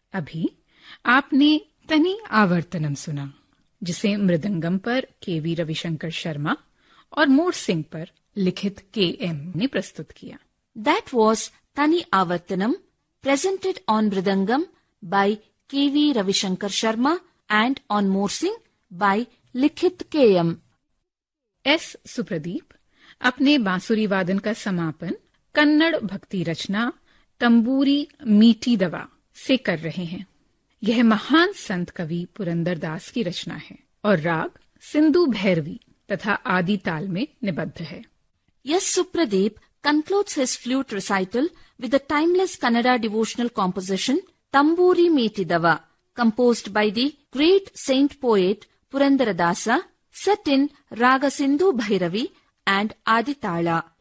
अभी आपने तनी आवर्तनम सुना, जिसे मृदंगम पर केवी रविशंकर शर्मा और मोरसिंह पर लिखित KM ने प्रस्तुत किया। That was Tani Avartanam, presented on Mridangam by KV Ravishankar Sharma and on Morsing by Likhit KM. S. सुप्रदीप अपने बांसुरी वादन का समापन कन्नड़ भक्ति रचना तंबूरी मीठी दवा से कर रहे हैं। यह महान संत कवि पुरंदरदास की रचना है और राग सिंधु भैरवी तथा आदि ताल में निबद्ध है। Yes, Supradeep concludes his flute recital with the timeless Kannada devotional composition Tamburi Metidava, composed by the great saint poet Purandaradasa, set in Raga Sindhu Bhairavi and Aditala.